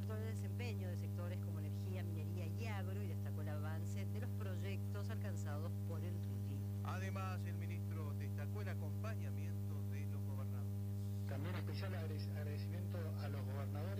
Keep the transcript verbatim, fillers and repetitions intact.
resaltó el desempeño de sectores como energía, minería y agro y destacó el avance de los proyectos alcanzados por el RUTI. Además, el ministro destacó el acompañamiento de los gobernadores. También especial agradecimiento a los gobernadores